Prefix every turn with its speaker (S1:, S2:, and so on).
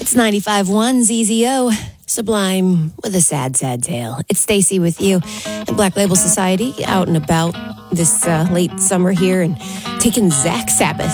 S1: It's 95.1 ZZO, Sublime with a sad, sad tale. It's Stacy with you at Black Label Society, out and about this late summer here and taking Zach Sabbath